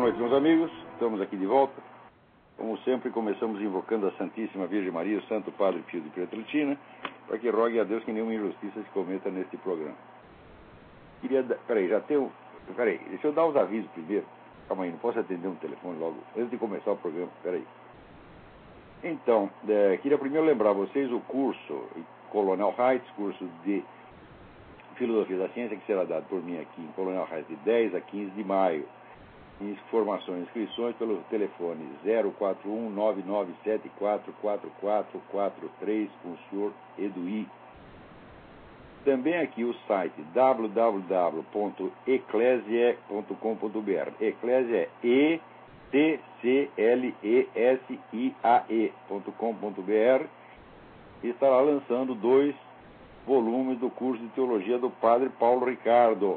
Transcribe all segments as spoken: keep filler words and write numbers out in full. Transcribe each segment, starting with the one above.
noite, meus amigos. Estamos aqui de volta. Como sempre, começamos invocando a Santíssima Virgem Maria, o Santo Padre Pio de Pietrelcina, para que rogue a Deus que nenhuma injustiça se cometa neste programa. Queria dar... Peraí, já tem um... Peraí, deixa eu dar os avisos primeiro. Calma aí, não posso atender um telefone logo antes de começar o programa. Peraí. Então, é, queria primeiro lembrar a vocês o curso Colonel Heights, curso de Filosofia da Ciência, que será dado por mim aqui em Colonel Heights de dez a quinze de maio. Informações e inscrições pelo telefone zero quatro um nove nove sete quatro quatro quatro quatro três com o senhor Eduí. Também aqui o site w w w ponto eclesia ponto com ponto b r. Eclesia é E T C L E S I A E ponto com ponto b r. Estará lançando dois volumes do curso de teologia do Padre Paulo Ricardo.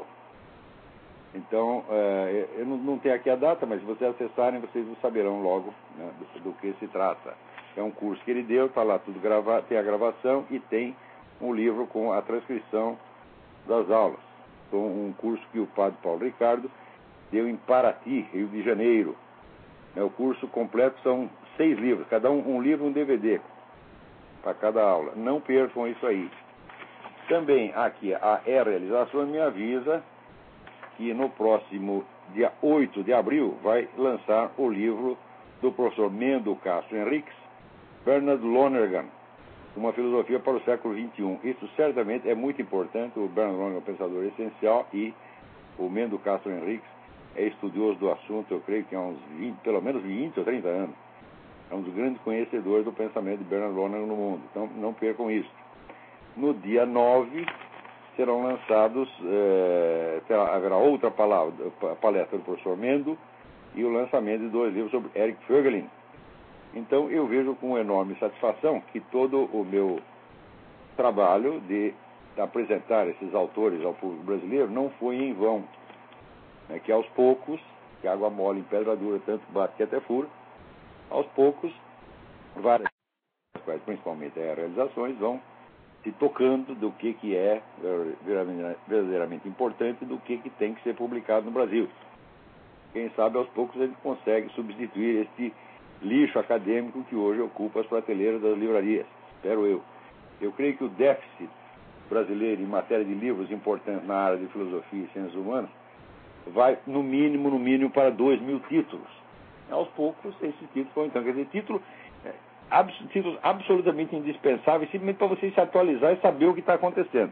Então, é, eu não, não tenho aqui a data, mas se vocês acessarem, vocês saberão logo, né, do, do que se trata. É um curso que ele deu, está lá tudo gravado, tem a gravação e tem um livro com a transcrição das aulas. Então, um curso que o Padre Paulo Ricardo deu em Paraty, Rio de Janeiro. É, o curso completo são seis livros, cada um um livro, um D V D para cada aula. Não percam isso aí. Também aqui a E-Realização me avisa que no próximo dia oito de abril vai lançar o livro do professor Mendo Castro Henriques, Bernard Lonergan, Uma Filosofia para o Século vinte e um. Isso certamente é muito importante. O Bernard Lonergan é um pensador essencial e o Mendo Castro Henriques é estudioso do assunto, eu creio que há uns vinte, pelo menos vinte ou trinta anos. É um dos grandes conhecedores do pensamento de Bernard Lonergan no mundo. Então não percam isso. No dia nove serão lançados, eh, terá, haverá outra palavra, palestra do professor Mendo e o lançamento de dois livros sobre Eric Voegelin. Então eu vejo com enorme satisfação que todo o meu trabalho de apresentar esses autores ao público brasileiro não foi em vão. É que aos poucos, que água mole em pedra dura, tanto bate que até fura, aos poucos, várias, principalmente as realizações, vão se tocando do que, que é verdadeiramente importante, do que, que tem que ser publicado no Brasil. Quem sabe, aos poucos, a gente consegue substituir este lixo acadêmico que hoje ocupa as prateleiras das livrarias. Espero eu. Eu creio que o déficit brasileiro em matéria de livros importantes na área de filosofia e ciências humanas vai, no mínimo, no mínimo, para dois mil títulos. Aos poucos, esses títulos vão, então, quer dizer, título... Abs, títulos absolutamente indispensáveis, simplesmente para você se atualizar e saber o que está acontecendo.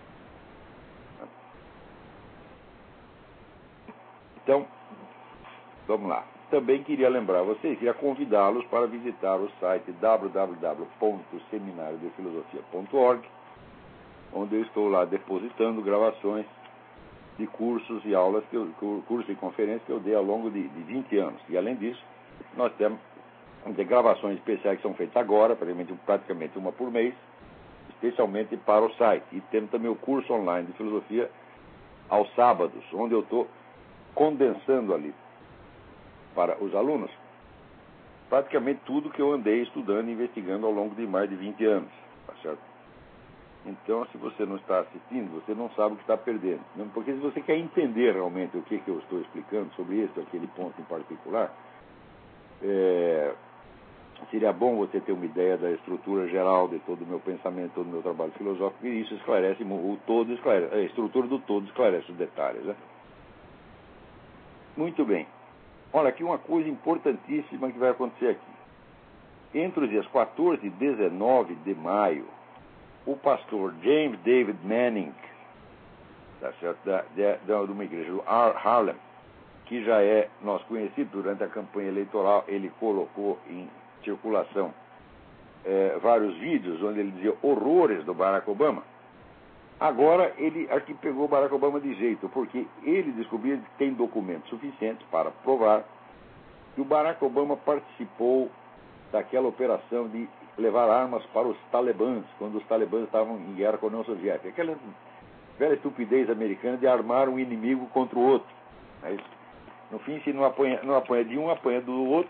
Então, vamos lá. Também queria lembrar vocês, queria convidá-los para visitar o site w w w ponto seminário de filosofia ponto org, onde eu estou lá depositando gravações de cursos e aulas, que eu, cursos e conferências que eu dei ao longo de, de vinte anos. E, além disso, nós temos de gravações especiais que são feitas agora, praticamente, praticamente uma por mês, especialmente para o site. E temos também o curso online de filosofia aos sábados, onde eu estou condensando ali para os alunos praticamente tudo que eu andei estudando e investigando ao longo de mais de vinte anos. Tá certo? Então, se você não está assistindo, você não sabe o que está perdendo. Porque se você quer entender realmente o que, que eu estou explicando sobre esse ou aquele ponto em particular, é... seria bom você ter uma ideia da estrutura geral de todo o meu pensamento, todo o meu trabalho filosófico, e isso esclarece o todo, esclarece, a estrutura do todo esclarece os detalhes, né? Muito bem. Olha, aqui uma coisa importantíssima que vai acontecer aqui. Entre os dias quatorze e dezenove de maio, o pastor James David Manning, tá certo, da, da, de uma igreja do Harlem, que já é nosso conhecido durante a campanha eleitoral, ele colocou em circulação é, vários vídeos onde ele dizia horrores do Barack Obama. Agora ele aqui pegou o Barack Obama de jeito, porque ele descobriu que tem documentos suficientes para provar que o Barack Obama participou daquela operação de levar armas para os talibãs, quando os talibãs estavam em guerra com a União Soviética. Aquela velha estupidez americana de armar um inimigo contra o outro. Mas, no fim, se não apanha, não apanha de um, apanha do outro.